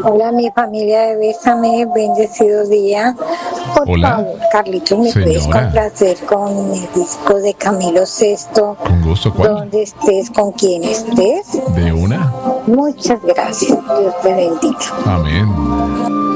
Hola, mi familia de Bésame, bendecido día. Por Hola. favor, Carlitos, ¿me puedes Señora. complacer con el disco de Camilo Sesto? Con gusto, ¿cuál? Donde estés, con quien estés. ¿De una? Muchas gracias. Dios te bendiga. Amén.